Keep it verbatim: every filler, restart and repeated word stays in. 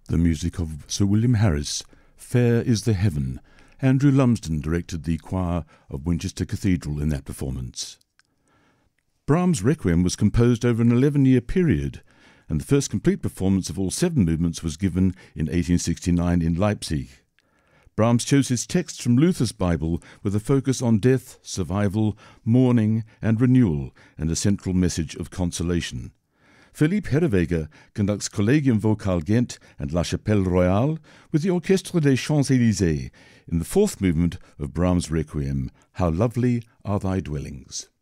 The music of Sir William Harris, Fair is the Heaven. Andrew Lumsden directed the choir of Winchester Cathedral in that performance. Brahms' Requiem was composed over an eleven-year period, and the first complete performance of all seven movements was given in eighteen sixty-nine in Leipzig. Brahms chose his texts from Luther's Bible with a focus on death, survival, mourning and renewal, and a central message of consolation. Philippe Herreweghe conducts Collegium Vocal Ghent and La Chapelle Royale with the Orchestre des Champs-Élysées in the fourth movement of Brahms' Requiem, How Lovely Are Thy Dwellings.